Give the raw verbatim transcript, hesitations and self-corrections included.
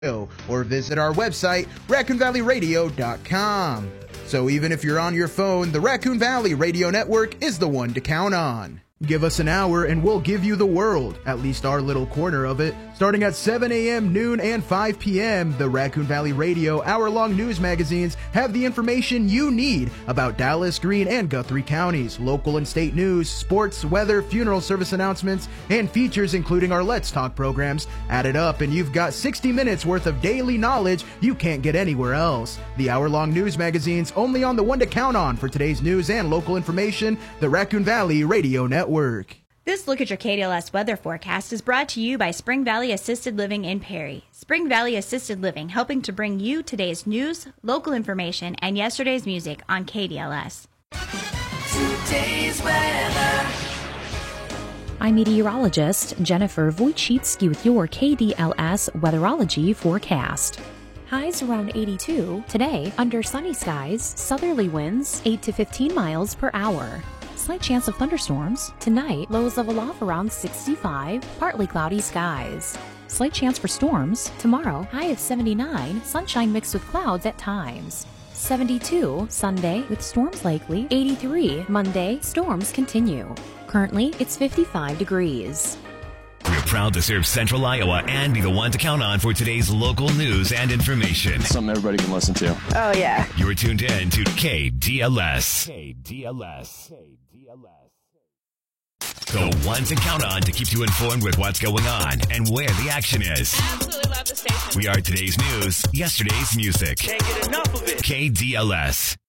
or visit our website, raccoon valley radio dot com. So even if you're on your phone, the Raccoon Valley Radio Network is the one to count on. Give us an hour and we'll give you the world, at least our little corner of it. Starting at seven a.m., noon, and five p.m., the Raccoon Valley Radio hour-long news magazines have the information you need about Dallas, Greene, and Guthrie counties, local and state news, sports, weather, funeral service announcements, and features including our Let's Talk programs. Add it up and you've got sixty minutes worth of daily knowledge you can't get anywhere else. The hour-long news magazines only on the one to count on for today's news and local information, the Raccoon Valley Radio Network. This look at your K D L S weather forecast is brought to you by Spring Valley Assisted Living in Perry. Spring Valley Assisted Living, helping to bring you today's news, local information, and yesterday's music on K D L S. Today's weather. I'm meteorologist Jennifer Wojcicki with your K D L S weatherology forecast. Highs around eighty-two. Today, under sunny skies, southerly winds eight to fifteen miles per hour. Slight chance of thunderstorms. Tonight, lows level off around sixty-five, partly cloudy skies. Slight chance for storms. Tomorrow, high of seventy-nine, sunshine mixed with clouds at times. seventy-two, Sunday, with storms likely. eighty-three, Monday, storms continue. Currently, it's fifty-five degrees. We're proud to serve Central Iowa and be the one to count on for today's local news and information. Something everybody can listen to. Oh, yeah. You're tuned in to K D L S. K D L S. K D L S. The one to count on to keep you informed with what's going on and where the action is. Absolutely love the station. We are today's news, yesterday's music. Can't get enough of it. K D L S.